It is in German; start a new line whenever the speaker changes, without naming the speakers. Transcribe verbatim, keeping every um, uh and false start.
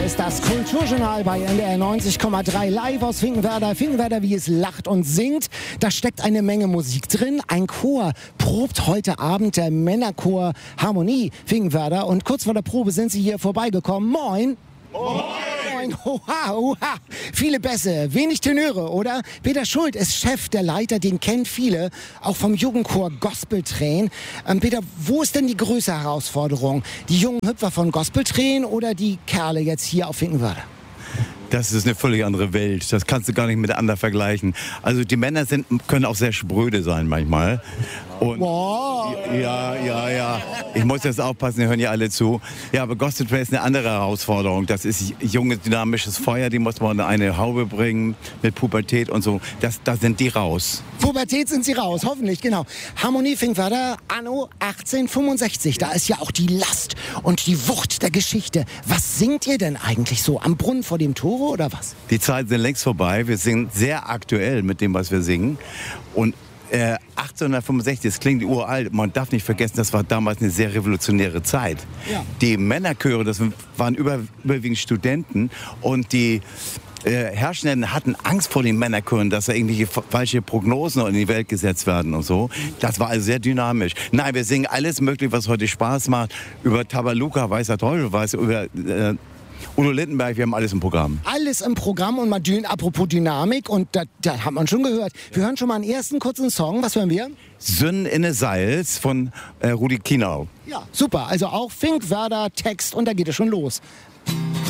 ist das Kulturjournal bei N D R neunzig Komma drei live aus Finkenwerder. Finkenwerder, wie es lacht und singt. Da steckt eine Menge Musik drin. Ein Chor probt heute Abend, der Männerchor Harmonie Finkenwerder. Und kurz vor der Probe sind sie hier vorbeigekommen. Moin! Moin! Oha, oha. Viele Bässe, wenig Tenöre, oder? Peter Schuld ist Chef, der Leiter, den kennen viele, auch vom Jugendchor Gospel Train. Ähm, Peter, wo ist denn die größte Herausforderung? Die jungen Hüpfer von Gospel Train oder die Kerle jetzt hier auf Finkenwerder?
Das ist eine völlig andere Welt. Das kannst du gar nicht miteinander vergleichen. Also die Männer sind, können auch sehr spröde sein manchmal. Und
wow.
Ja, ja, ja. Ich muss jetzt aufpassen, die hören ja alle zu. Ja, aber Gospel Train ist eine andere Herausforderung. Das ist junges, dynamisches Feuer, die muss man in eine Haube bringen mit Pubertät und so. Das, da sind die raus.
Pubertät sind sie raus, hoffentlich, genau. Harmonie Finkenwerder, anno achtzehnhundertfünfundsechzig. Da ist ja auch die Last und die Wucht der Geschichte. Was singt ihr denn eigentlich so? Am Brunnen vor dem Tore oder was?
Die Zeiten sind längst vorbei. Wir singen sehr aktuell mit dem, was wir singen. Und Äh, achtzehnhundertfünfundsechzig, das klingt uralt. Man darf nicht vergessen, das war damals eine sehr revolutionäre Zeit.
Ja.
Die Männerchöre, das waren über, überwiegend Studenten und die äh, Herrschenden hatten Angst vor den Männerchören, dass da irgendwelche falsche Prognosen in die Welt gesetzt werden und so. Das war also sehr dynamisch. Nein, wir singen alles Mögliche, was heute Spaß macht. Über Tabaluka, Weißer Teufel, weiß, über äh, Udo Lindenberg, wir haben alles im Programm.
Alles im Programm und mal dün, apropos Dynamik und da, da hat man schon gehört. Wir hören schon mal einen ersten kurzen Song. Was hören wir?
Sünden inne Salz von äh, Rudi Kienau.
Ja, super. Also auch Finkenwerder Text und da geht es schon los.